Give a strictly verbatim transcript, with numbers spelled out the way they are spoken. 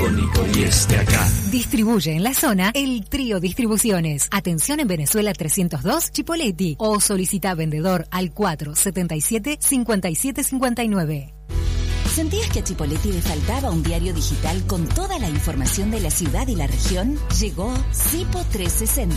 icónico y esté acá. Distribuye en la zona el Trío Distribuciones. Atención en Venezuela trescientos dos, Chipoleti. O solicita vendedor al cuatro setenta y siete, cincuenta y siete cincuenta y nueve. ¿Sentías que a Chipoleti le faltaba un diario digital con toda la información de la ciudad y la región? Llegó Cipo trescientos sesenta,